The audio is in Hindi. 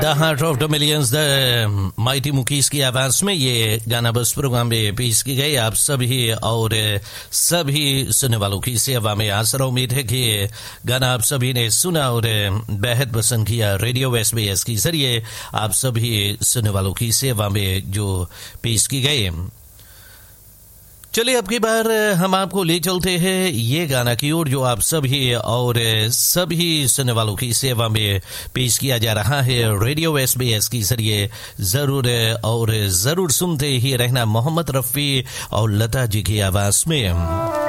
The heart of the millions the mighty मुकीस की आवाज में ये गाना बस प्रोग्राम में पेश की गई। आप सभी और सभी सुनने वालों की सेवा में आसरा उम्मीद है कि गाना आप सभी ने सुना और बेहद पसंद किया। रेडियो SBS के जरिए आप सभी सुनने वालों की सेवा में जो पेश की गई। चलिए अब की बार हम आपको ले चलते हैं ये गाना की ओर जो आप सभी और सभी सुनने वालों की सेवा में पेश किया जा रहा है रेडियो SBS के जरिए। जरूर सुनते ही रहना मोहम्मद रफ़ी और लता जी की आवाज में।